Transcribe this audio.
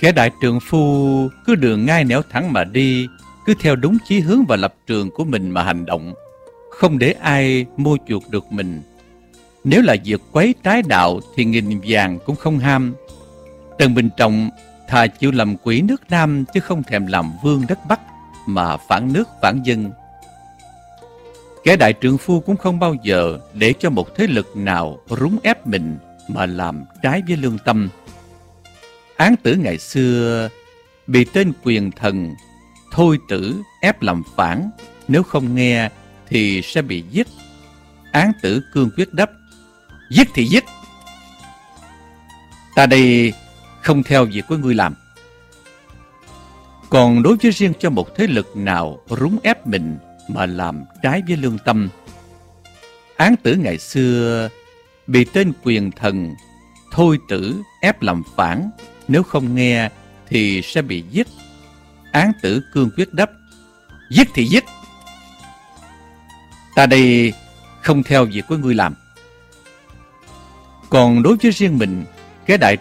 Kẻ đại trượng phu cứ đường ngay nẻo thẳng mà đi, cứ theo đúng chí hướng và lập trường của mình mà hành động, không để ai mua chuộc được mình. Nếu là việc quấy trái đạo thì nghìn vàng cũng không ham. Trần Bình Trọng thà chịu làm quỷ nước Nam chứ không thèm làm vương đất Bắc mà phản nước phản dân. Kẻ đại trượng phu cũng không bao giờ để cho một thế lực nào rúng ép mình mà làm trái với lương tâm. Án tử ngày xưa bị tên quyền thần thôi tử ép làm phản, nếu không nghe thì sẽ bị giết. Án tử cương quyết đáp: giết thì giết, ta đây không theo việc của ngươi làm. Còn đối với riêng cho một thế lực nào rúng ép mình mà làm trái với lương tâm, án tử ngày xưa bị tên quyền thần thôi tử ép làm phản, nếu không nghe thì sẽ bị giết. Án tử cương quyết đáp: giết thì giết, ta đây không theo việc của ngươi làm. Còn đối với riêng mình, kẻ đại